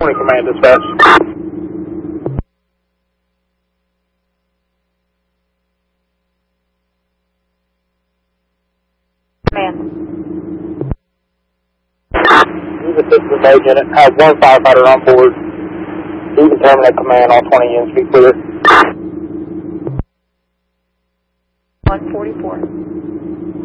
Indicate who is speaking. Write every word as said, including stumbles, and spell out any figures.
Speaker 1: twenty command dispatch.
Speaker 2: Command.
Speaker 1: Use assistant agent. It has one firefighter on board. You can terminate command. All twenty units be clear.
Speaker 2: one forty-four.